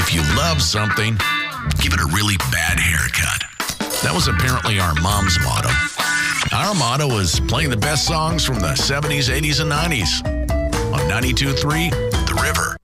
if you love something, give it a really bad haircut. That was apparently our mom's motto. Our motto was playing the best songs from the 70s, 80s, and 90s on 92.3 The River.